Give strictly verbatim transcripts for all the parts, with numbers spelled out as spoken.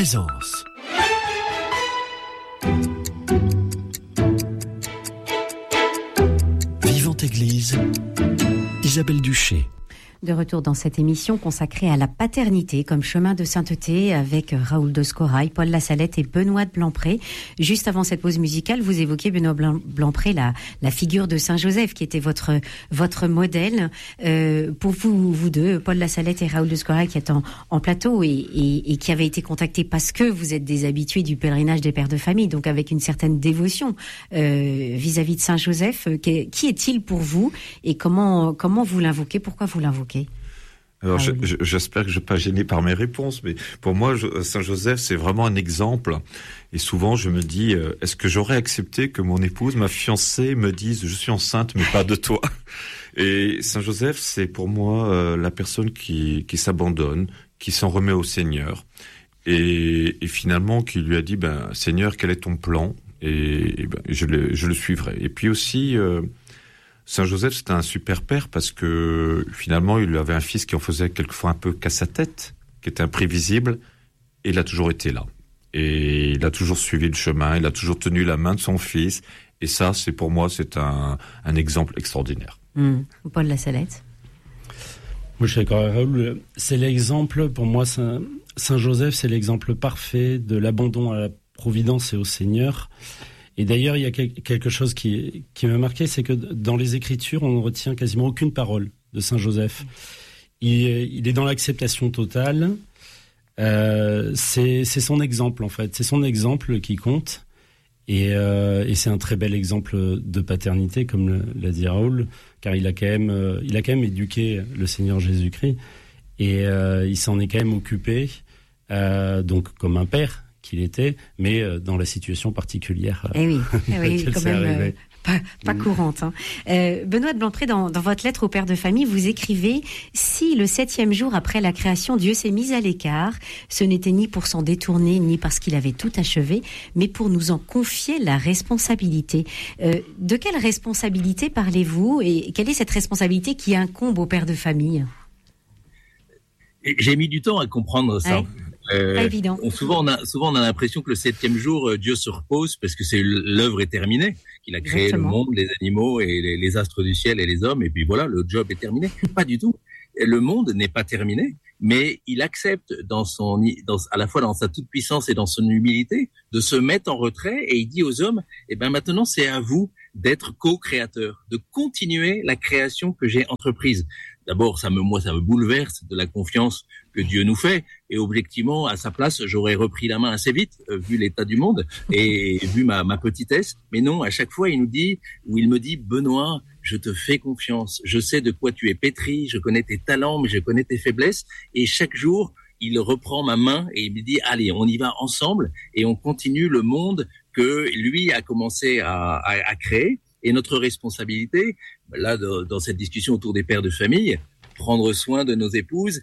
Présence. Vivante Église, Isabelle Duché. De retour dans cette émission consacrée à la paternité comme chemin de sainteté avec Raoul de Scorail, Paul Lassalette et Benoît de Blampré. Juste avant cette pause musicale, vous évoquiez, Benoît Blampré, la, la figure de Saint Joseph qui était votre, votre modèle. Euh, pour vous, vous deux, Paul Lassalette et Raoul de Scorail, qui êtes en, en plateau et, et, et qui avaient été contactés parce que vous êtes des habitués du pèlerinage des pères de famille, donc avec une certaine dévotion euh, vis-à-vis de Saint Joseph. Qui, qui est-il pour vous et comment, comment vous l'invoquez? Pourquoi vous l'invoquez? Alors, je, je, j'espère que je ne vais pas gêner par mes réponses, mais pour moi, je, Saint Joseph, c'est vraiment un exemple. Et souvent, je me dis, euh, est-ce que j'aurais accepté que mon épouse, ma fiancée, me dise, je suis enceinte, mais pas de toi? Et Saint Joseph, c'est pour moi euh, la personne qui, qui s'abandonne, qui s'en remet au Seigneur, et, et finalement, qui lui a dit, ben, Seigneur, quel est ton plan? Et, et ben, je le, je le suivrai. Et puis aussi, euh, Saint Joseph, c'était un super père parce que finalement, il avait un fils qui en faisait quelquefois un peu qu'à sa tête, qui était imprévisible, et il a toujours été là. Et il a toujours suivi le chemin, il a toujours tenu la main de son fils, et ça, c'est pour moi, c'est un, un exemple extraordinaire. Mmh. Paul Lassalette. Moi, je suis d'accord avec Raoul. C'est l'exemple, pour moi, Saint, Saint Joseph, c'est l'exemple parfait de l'abandon à la providence et au Seigneur. Et d'ailleurs, il y a quelque chose qui, qui m'a marqué, c'est que dans les Écritures, on ne retient quasiment aucune parole de Saint Joseph. Il, il est dans l'acceptation totale. Euh, c'est, c'est son exemple, en fait. C'est son exemple qui compte. Et, euh, et c'est un très bel exemple de paternité, comme l'a dit Raoul, car il a quand même, euh, il a quand même éduqué le Seigneur Jésus-Christ. Et euh, il s'en est quand même occupé, euh, donc comme un père qu'il était, mais euh, dans la situation particulière. Eh oui, eh oui quand même euh, pas, pas courante. Hein. Euh, Benoît de Blampré, dans, dans votre lettre au père de famille, vous écrivez « Si le septième jour après la création, Dieu s'est mis à l'écart, ce n'était ni pour s'en détourner, ni parce qu'il avait tout achevé, mais pour nous en confier la responsabilité. Euh, » De quelle responsabilité parlez-vous et quelle est cette responsabilité qui incombe au père de famille? J'ai mis du temps à comprendre ça. Ouais. Euh, pas évident. On, souvent, on a, souvent, on a l'impression que le septième jour, euh, Dieu se repose parce que c'est l'œuvre est terminée, qu'il a créé Exactement. Le monde, les animaux et les, les astres du ciel et les hommes, et puis voilà, le job est terminé. Pas du tout. Le monde n'est pas terminé, mais il accepte dans son, dans, à la fois dans sa toute puissance et dans son humilité, de se mettre en retrait, et il dit aux hommes, eh ben maintenant c'est à vous d'être co-créateurs, de continuer la création que j'ai entreprise. D'abord, ça me, moi, ça me bouleverse de la confiance que Dieu nous fait. Et objectivement, à sa place, j'aurais repris la main assez vite, euh, vu l'état du monde et vu ma, ma petitesse. Mais non, à chaque fois, il nous dit, ou il me dit, Benoît, je te fais confiance. Je sais de quoi tu es pétri. Je connais tes talents, mais je connais tes faiblesses. Et chaque jour, il reprend ma main et il me dit, allez, on y va ensemble et on continue le monde que lui a commencé à, à, à créer. Et notre responsabilité, là, dans cette discussion autour des pères de famille, prendre soin de nos épouses,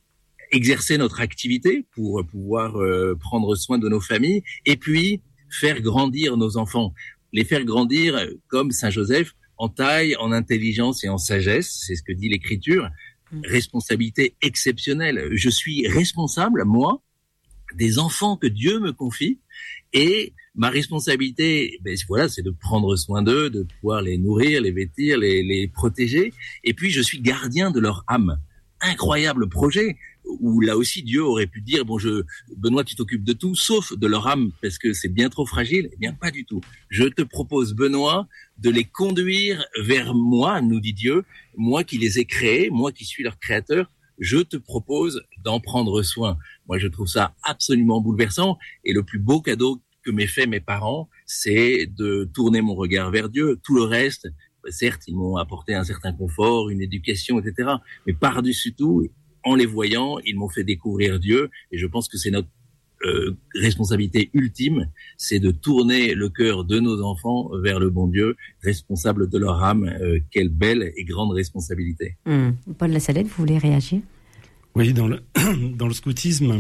exercer notre activité pour pouvoir euh, prendre soin de nos familles, et puis faire grandir nos enfants. Les faire grandir comme Saint Joseph, en taille, en intelligence et en sagesse, c'est ce que dit l'Écriture. Responsabilité exceptionnelle. Je suis responsable, moi, des enfants que Dieu me confie, et ma responsabilité, ben voilà, c'est de prendre soin d'eux, de pouvoir les nourrir, les vêtir, les, les protéger. Et puis, je suis gardien de leur âme. Incroyable projet où là aussi Dieu aurait pu dire, bon, je, Benoît, tu t'occupes de tout, sauf de leur âme, parce que c'est bien trop fragile. Eh bien, pas du tout. Je te propose, Benoît, de les conduire vers moi, nous dit Dieu, moi qui les ai créés, moi qui suis leur créateur. Je te propose d'en prendre soin. Moi, je trouve ça absolument bouleversant. Et le plus beau cadeau que m'aient fait mes parents, c'est de tourner mon regard vers Dieu. Tout le reste, certes, ils m'ont apporté un certain confort, une éducation, et cetera. Mais par-dessus tout, en les voyant, ils m'ont fait découvrir Dieu. Et je pense que c'est notre euh, responsabilité ultime, c'est de tourner le cœur de nos enfants vers le bon Dieu, responsable de leur âme. Euh, quelle belle et grande responsabilité. Mmh. Paul Lassalette, vous voulez réagir? Oui, dans le, dans le scoutisme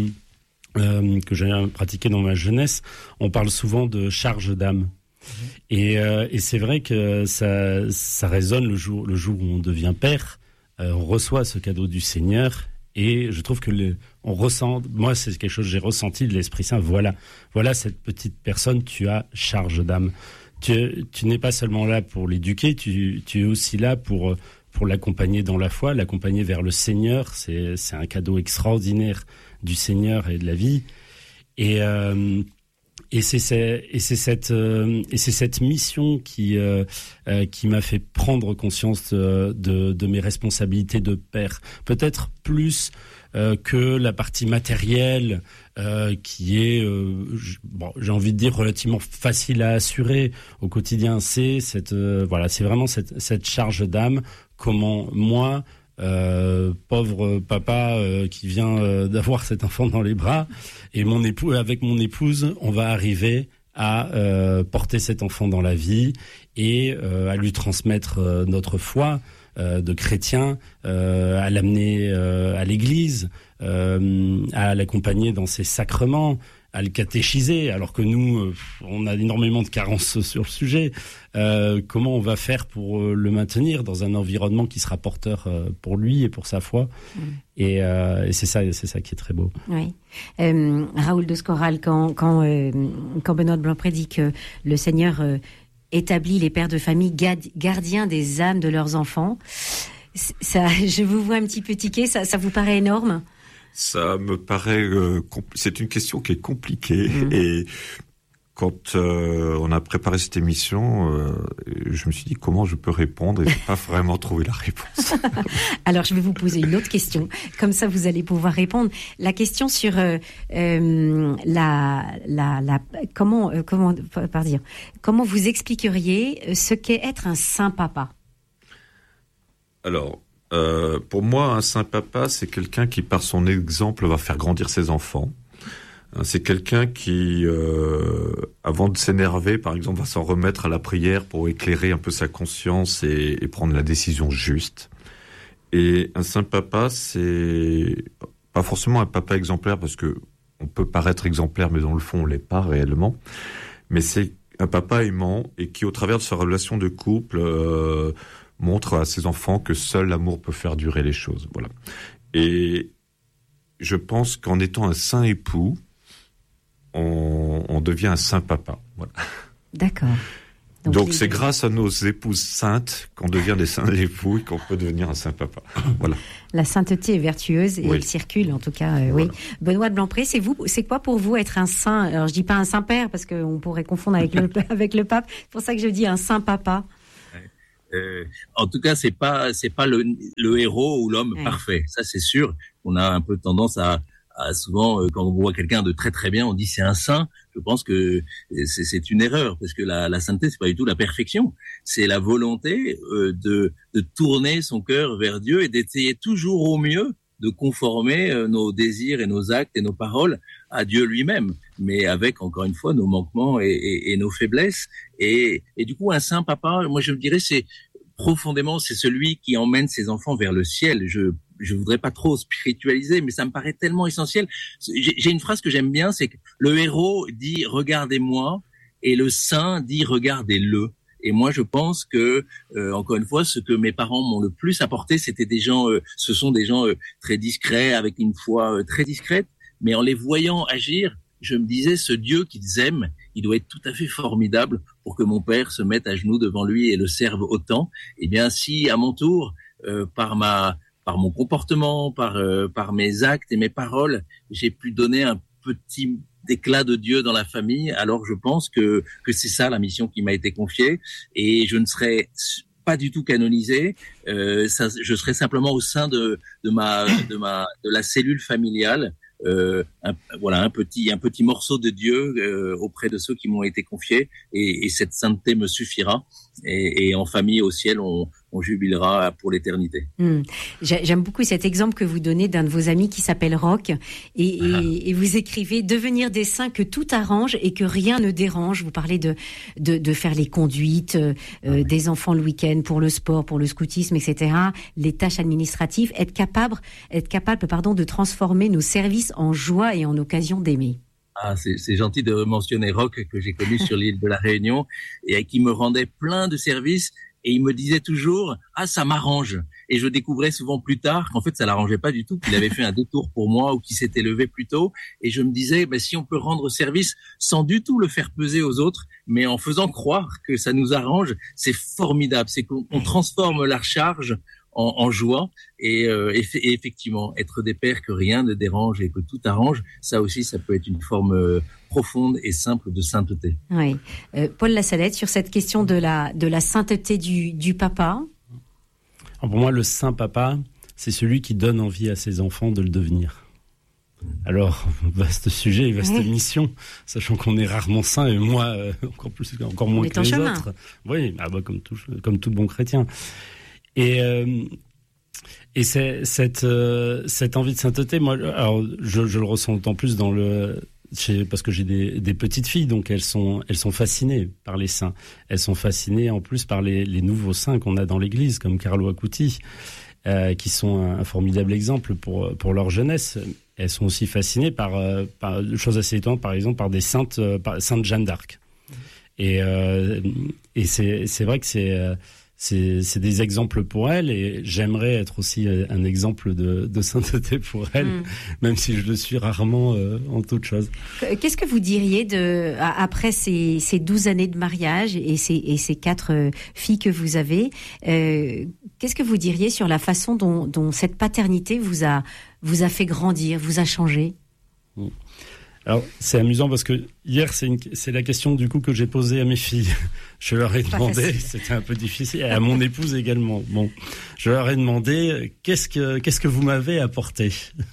euh, que j'ai pratiqué dans ma jeunesse, on parle souvent de charge d'âme. Mmh. Et, euh, et c'est vrai que ça, ça résonne le jour, le jour où on devient père. Euh, on reçoit ce cadeau du Seigneur Et je trouve que le, on ressent, moi c'est quelque chose que j'ai ressenti de l'Esprit Saint. Voilà, voilà cette petite personne, tu as charge d'âme. Tu, tu n'es pas seulement là pour l'éduquer, tu, tu es aussi là pour pour l'accompagner dans la foi, l'accompagner vers le Seigneur. C'est c'est un cadeau extraordinaire du Seigneur et de la vie. Et euh, Et c'est, c'est et c'est cette euh, et c'est cette mission qui euh, euh, qui m'a fait prendre conscience de, de de mes responsabilités de père, peut-être plus euh, que la partie matérielle euh, qui est euh, bon, j'ai envie de dire relativement facile à assurer au quotidien. C'est cette euh, voilà, c'est vraiment cette cette charge d'âme. Comment moi Euh, pauvre papa euh, qui vient euh, d'avoir cet enfant dans les bras, et mon époux, avec mon épouse, on va arriver à euh, porter cet enfant dans la vie et euh, à lui transmettre euh, notre foi euh, de chrétien, euh, à l'amener euh, à l'église, euh, à l'accompagner dans ses sacrements, à le catéchiser, alors que nous, euh, on a énormément de carences sur le sujet. Euh, comment on va faire pour euh, le maintenir dans un environnement qui sera porteur euh, pour lui et pour sa foi. Mmh. Et, euh, et c'est ça, c'est ça qui est très beau. Oui. Euh, Raoul de Scoral, quand quand euh, quand Benoît de Blancpré dit que le Seigneur euh, établit les pères de famille gardiens des âmes de leurs enfants, ça, je vous vois un petit peu tiquer. Ça, ça vous paraît énorme? Ça me paraît, euh, compl- c'est une question qui est compliquée mmh. et quand euh, on a préparé cette émission, euh, je me suis dit comment je peux répondre et j'ai pas vraiment trouvé la réponse. Alors je vais vous poser une autre question, comme ça vous allez pouvoir répondre. La question sur euh, euh, la, la, la, comment, euh, comment, par dire, comment vous expliqueriez ce qu'est être un saint papa? Alors. Euh, pour moi, un saint papa, c'est quelqu'un qui, par son exemple, va faire grandir ses enfants. C'est quelqu'un qui, euh, avant de s'énerver, par exemple, va s'en remettre à la prière pour éclairer un peu sa conscience et, et prendre la décision juste. Et un saint papa, c'est pas forcément un papa exemplaire, parce que on peut paraître exemplaire, mais dans le fond, on l'est pas réellement. Mais c'est un papa aimant et qui, au travers de sa relation de couple, euh, montre à ses enfants que seul l'amour peut faire durer les choses. Voilà. Et je pense qu'en étant un saint époux, on, on devient un saint papa. Voilà. D'accord. Donc, Donc c'est grâce à nos épouses saintes qu'on devient des saints époux et qu'on peut devenir un saint papa. Voilà. La sainteté est vertueuse et oui. Elle circule, en tout cas. Euh, voilà. Oui. Benoît de Blancpré, c'est vous, c'est quoi pour vous être un saint? Alors je dis pas un saint père parce qu'on pourrait confondre avec le avec le pape. C'est pour ça que je dis un saint papa. Euh, en tout cas, c'est pas c'est pas le, le héros ou l'homme ouais. parfait. Ça, c'est sûr. On a un peu tendance à, à souvent, euh, quand on voit quelqu'un de très très bien, on dit c'est un saint. Je pense que c'est, c'est une erreur parce que la, la sainteté, c'est pas du tout la perfection. C'est la volonté euh, de de tourner son cœur vers Dieu et d'essayer toujours au mieux de conformer euh, nos désirs et nos actes et nos paroles à Dieu lui-même, mais avec, encore une fois, nos manquements et, et, et nos faiblesses. Et, et du coup, un saint papa, moi je me dirais, c'est profondément, c'est celui qui emmène ses enfants vers le ciel. Je je voudrais pas trop spiritualiser, mais ça me paraît tellement essentiel. J'ai, j'ai une phrase que j'aime bien, c'est que le héros dit « regardez-moi » et le saint dit « regardez-le ». Et moi, je pense que, euh, encore une fois, ce que mes parents m'ont le plus apporté, c'était des gens, euh, ce sont des gens euh, très discrets, avec une foi euh, très discrète, mais en les voyant agir, je me disais, ce Dieu qu'ils aiment, il doit être tout à fait formidable pour que mon père se mette à genoux devant lui et le serve autant. Eh bien, si à mon tour, euh, par ma, par mon comportement, par, euh, par mes actes et mes paroles, j'ai pu donner un petit d'éclat de Dieu dans la famille, alors je pense que que c'est ça la mission qui m'a été confiée, et je ne serai pas du tout canonisé, euh, ça, je serai simplement au sein de de ma de ma de la cellule familiale, euh, un, voilà un petit un petit morceau de Dieu euh, auprès de ceux qui m'ont été confiés, et, et cette sainteté me suffira, et, et en famille au ciel on on jubilera pour l'éternité. Mmh. J'aime beaucoup cet exemple que vous donnez d'un de vos amis qui s'appelle Roch, et, ah. et, et vous écrivez « Devenir des saints que tout arrange et que rien ne dérange ». Vous parlez de, de, de faire les conduites, euh, ah. des enfants le week-end, pour le sport, pour le scoutisme, et cetera, les tâches administratives, être capable, être capable pardon, de transformer nos services en joie et en occasion d'aimer. Ah, c'est, c'est gentil de mentionner Roch, que j'ai connu sur l'île de la Réunion et qui me rendait plein de services. Et il me disait toujours, ah, ça m'arrange. Et je découvrais souvent plus tard qu'en fait, ça l'arrangeait pas du tout, qu'il avait fait un détour pour moi ou qu'il s'était levé plus tôt. Et je me disais, bah, si on peut rendre service sans du tout le faire peser aux autres, mais en faisant croire que ça nous arrange, c'est formidable. C'est qu'on on transforme la charge en, en joie. Et, euh, et, et effectivement, être des pères que rien ne dérange et que tout arrange, ça aussi, ça peut être une forme euh, profonde et simple de sainteté. Oui. Euh, Paul Lassalette, sur cette question de la, de la sainteté du, du papa. Alors pour moi, le saint papa, c'est celui qui donne envie à ses enfants de le devenir. Alors, vaste sujet, vaste oui. mission, sachant qu'on est rarement saint, et moi, euh, encore plus, encore moins que les chemin. autres. Oui, ah bah, comme tout, comme tout bon chrétien. Et, euh, et c'est, cette, euh, cette envie de sainteté, moi, alors, je, je le ressens d'autant plus dans le, chez, parce que j'ai des, des petites filles, donc elles sont, elles sont fascinées par les saints. Elles sont fascinées en plus par les, les nouveaux saints qu'on a dans l'Église, comme Carlo Acuti, euh, qui sont un, un formidable exemple pour, pour leur jeunesse. Elles sont aussi fascinées par, euh, par des choses assez étonnantes, par exemple par des saintes, euh, par Sainte Jeanne d'Arc. Et, euh, et c'est, c'est vrai que c'est, euh, c'est, c'est des exemples pour elles, et j'aimerais être aussi un exemple de, de sainteté pour elles, mmh. même si je le suis rarement euh, en toute chose. Qu'est-ce que vous diriez de, après ces, ces douze années de mariage et ces, et ces quatre filles que vous avez, euh, qu'est-ce que vous diriez sur la façon dont, dont cette paternité vous a, vous a fait grandir, vous a changé? mmh. Alors, c'est amusant parce que hier, c'est, une, c'est la question du coup que j'ai posée à mes filles. Je leur ai demandé, c'était un peu difficile, et à mon épouse également. Bon, je leur ai demandé qu'est-ce que qu'est-ce que vous m'avez apporté.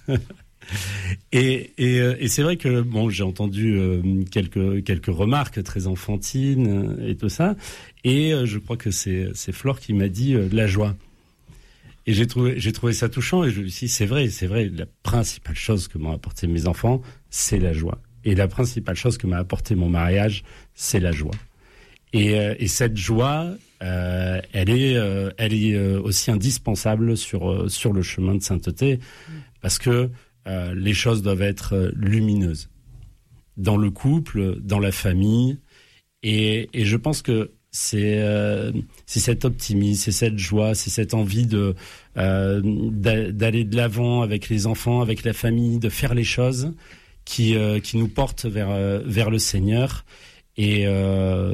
et, et et c'est vrai que bon, j'ai entendu euh, quelques quelques remarques très enfantines et tout ça, et euh, je crois que c'est c'est Flore qui m'a dit euh, de la joie. Et j'ai trouvé, j'ai trouvé ça touchant, et je me suis dit, c'est vrai, c'est vrai, la principale chose que m'ont apporté mes enfants, c'est la joie. Et la principale chose que m'a apporté mon mariage, c'est la joie. Et, euh, et cette joie, euh, elle est, euh, elle est euh, aussi indispensable sur, euh, sur le chemin de sainteté, parce que euh, les choses doivent être lumineuses. Dans le couple, dans la famille, et, et je pense que C'est, euh, c'est cet optimisme, c'est cette joie, c'est cette envie de euh, d'aller de l'avant avec les enfants, avec la famille, de faire les choses qui euh, qui nous portent vers euh, vers le Seigneur. Et euh,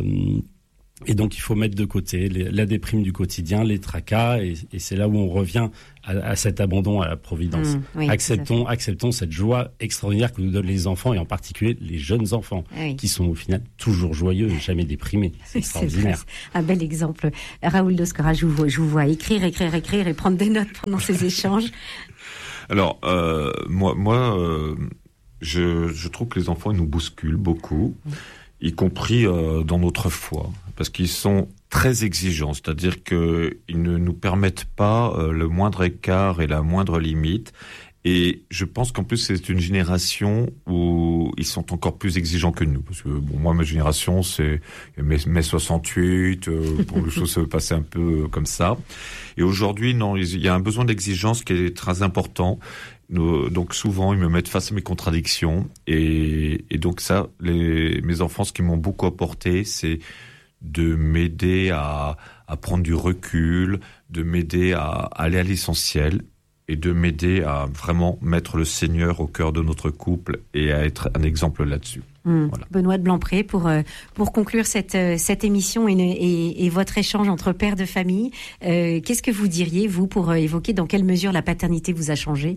et donc il faut mettre de côté les, la déprime du quotidien, les tracas, et, et c'est là où on revient à, à cet abandon à la providence. Mmh, oui, acceptons acceptons cette joie extraordinaire que nous donnent les enfants, et en particulier les jeunes enfants, oui. qui sont au final toujours joyeux et jamais déprimés. C'est extraordinaire. C'est un bel exemple. Raoul Doscora, je vous vois, je vous vois écrire, écrire, écrire et prendre des notes pendant ces échanges. Alors euh, moi, moi, euh, je, je trouve que les enfants ils nous bousculent beaucoup. Mmh. Y compris euh, dans notre foi, parce qu'ils sont très exigeants, c'est-à-dire qu'ils ne nous permettent pas euh, le moindre écart et la moindre limite. Et je pense qu'en plus c'est une génération où ils sont encore plus exigeants que nous, parce que bon, moi ma génération c'est mai, mai soixante-huit, euh, bon, les choses se passaient un peu comme ça. Et aujourd'hui non, il y a un besoin d'exigence qui est très important. Donc souvent, ils me mettent face à mes contradictions, et, et donc ça, les, mes enfants, ce qu'ils m'ont beaucoup apporté, c'est de m'aider à, à prendre du recul, de m'aider à, à aller à l'essentiel, et de m'aider à vraiment mettre le Seigneur au cœur de notre couple et à être un exemple là-dessus. Mmh. Voilà. Benoît de Blancpré, pour euh, pour conclure cette euh, cette émission et, et, et votre échange entre pères de famille, euh, qu'est-ce que vous diriez vous pour euh, évoquer dans quelle mesure la paternité vous a changé?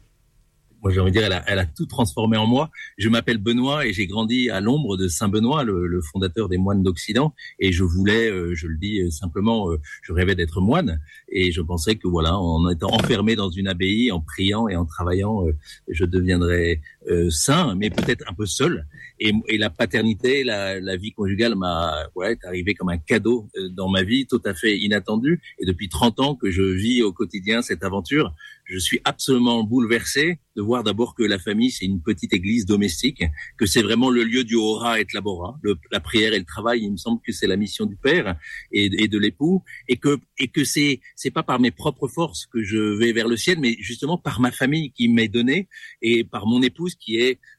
Moi, j'ai envie de dire, elle a, elle a tout transformé en moi. Je m'appelle Benoît et j'ai grandi à l'ombre de Saint Benoît, le, le fondateur des moines d'Occident. Et je voulais, euh, je le dis simplement, euh, je rêvais d'être moine. Et je pensais que voilà, en étant enfermé dans une abbaye, en priant et en travaillant, euh, je deviendrais euh, saint, mais peut-être un peu seul. Et, et la paternité, la, la vie conjugale m'a, ouais, est arrivée comme un cadeau dans ma vie, tout à fait inattendu. Et depuis trente ans que je vis au quotidien cette aventure, je suis absolument bouleversé de voir d'abord que la famille, c'est une petite église domestique, que c'est vraiment le lieu du ora et labora, le, la prière et le travail. Il me semble que c'est la mission du père et, et de l'époux, et que et que c'est c'est pas par mes propres forces que je vais vers le ciel, mais justement par ma famille qui m'est donnée et par mon épouse qui est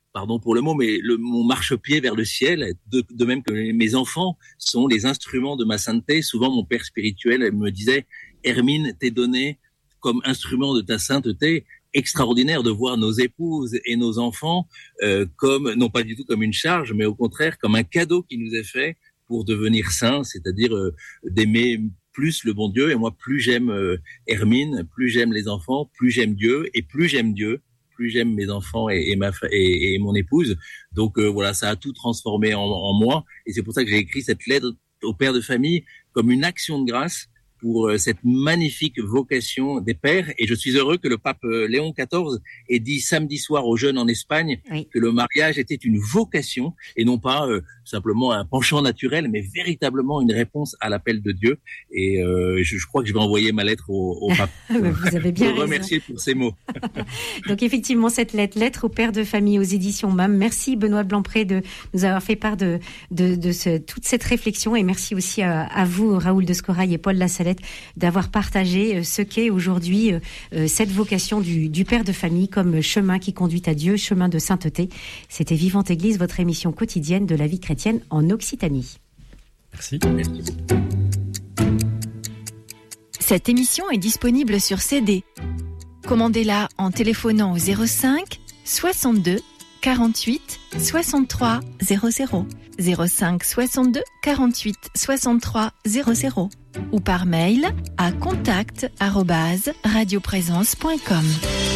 pardon pour le mot, mais le, mon marchepied vers le ciel, de, de même que mes enfants sont les instruments de ma sainteté. Souvent, mon père spirituel me disait, Hermine, t'es donné comme instrument de ta sainteté. Extraordinaire de voir nos épouses et nos enfants euh, comme, non pas du tout comme une charge, mais au contraire comme un cadeau qui nous est fait pour devenir saints, c'est-à-dire euh, d'aimer plus le bon Dieu. Et moi, plus j'aime euh, Hermine, plus j'aime les enfants, plus j'aime Dieu, et plus j'aime Dieu, plus j'aime mes enfants et, et ma et, et mon épouse. Donc euh, voilà, ça a tout transformé en, en moi, et c'est pour ça que j'ai écrit cette lettre au père de famille comme une action de grâce pour cette magnifique vocation des pères. Et je suis heureux que le pape Léon quatorze ait dit samedi soir aux jeunes en Espagne oui. que le mariage était une vocation et non pas euh, simplement un penchant naturel, mais véritablement une réponse à l'appel de Dieu. Et euh, je, je crois que je vais envoyer ma lettre au, au pape. Vous avez bien raison. Remercier pour ces mots. Donc effectivement, cette lettre, lettre au père de famille aux éditions M A M. Merci Benoît de Blampré de nous avoir fait part de, de, de ce, toute cette réflexion, et merci aussi à, à vous, Raoul de Scorail et Paul Lassalette, d'avoir partagé ce qu'est aujourd'hui euh, cette vocation du, du père de famille comme chemin qui conduit à Dieu, chemin de sainteté. C'était Vivante Église, votre émission quotidienne de la vie chrétienne en Occitanie. Merci. Cette émission est disponible sur C D. Commandez-la en téléphonant au zéro cinq soixante-deux quarante-huit soixante-trois zéro zéro, zéro cinq soixante-deux quarante-huit soixante-trois zéro zéro ou par mail à contact arobase radioprésence point com.